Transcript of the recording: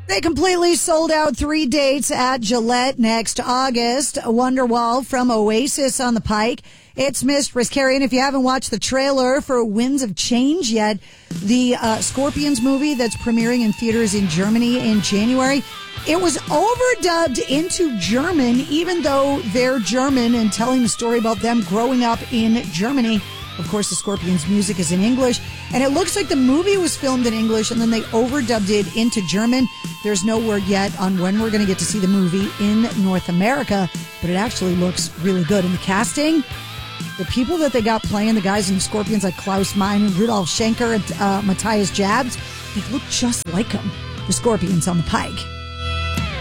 They completely sold out 3 dates at Gillette next August. Wonderwall from Oasis on the Pike. It's Mistress Carrie, and if you haven't watched the trailer for Winds of Change yet, the Scorpions movie that's premiering in theaters in Germany in January, it was overdubbed into German, even though they're German, and telling the story about them growing up in Germany. Of course, the Scorpions' music is in English, and it looks like the movie was filmed in English, and then they overdubbed it into German. There's no word yet on when we're going to get to see the movie in North America, but it actually looks really good. And the casting, the people that they got playing, the guys in the Scorpions like Klaus Meine and Rudolf Schenker and Matthias Jabs, they look just like them. The Scorpions on the Pike.